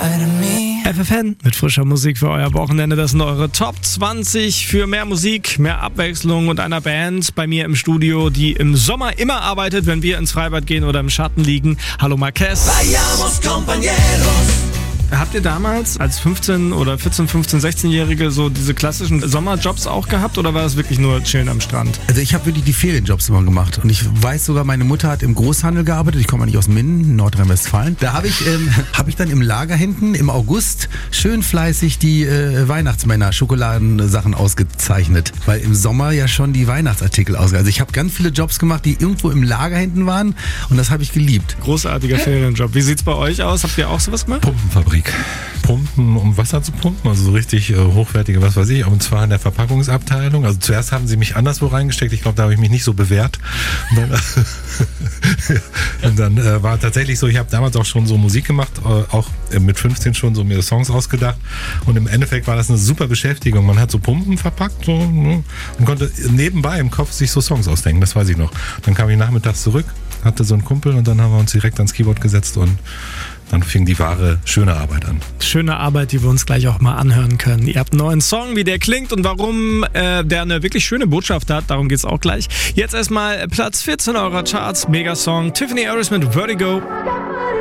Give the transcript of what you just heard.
FFN mit frischer Musik für euer Wochenende. Das sind eure Top 20 für mehr Musik, mehr Abwechslung und einer Band bei mir im Studio, die im Sommer immer arbeitet, wenn wir ins Freibad gehen oder im Schatten liegen. Hallo Marquez. Habt ihr damals als 15 oder 14, 15, 16-Jährige so diese klassischen Sommerjobs auch gehabt oder war das wirklich nur chillen am Strand? Also ich habe wirklich die Ferienjobs immer gemacht und ich weiß sogar, meine Mutter hat im Großhandel gearbeitet, ich komme nicht aus Minden, Nordrhein-Westfalen. Da habe ich dann im Lager hinten im August schön fleißig die Weihnachtsmänner Schokoladensachen ausgezeichnet, weil im Sommer ja schon die Weihnachtsartikel ausgehen. Also ich habe ganz viele Jobs gemacht, die irgendwo im Lager hinten waren und das habe ich geliebt. Großartiger Ferienjob. Wie sieht's bei euch aus? Habt ihr auch sowas gemacht? Pumpenfabrik. Pumpen, um Wasser zu pumpen, also so richtig hochwertige, was weiß ich, und zwar in der Verpackungsabteilung. Also zuerst haben sie mich anderswo reingesteckt, ich glaube, da habe ich mich nicht so bewährt. Und dann war tatsächlich so, ich habe damals auch schon so Musik gemacht, auch mit 15 schon so mir Songs ausgedacht und im Endeffekt war das eine super Beschäftigung. Man hat so Pumpen verpackt so, und konnte nebenbei im Kopf sich so Songs ausdenken, das weiß ich noch. Dann kam ich nachmittags zurück, hatte so einen Kumpel und dann haben wir uns direkt ans Keyboard gesetzt und dann fing die wahre, schöne Arbeit an. Schöne Arbeit, die wir uns gleich auch mal anhören können. Ihr habt einen neuen Song, wie der klingt und warum der eine wirklich schöne Botschaft hat. Darum geht's auch gleich. Jetzt erstmal Platz 14 eurer Charts. Megasong Tiffany Harris mit Vertigo.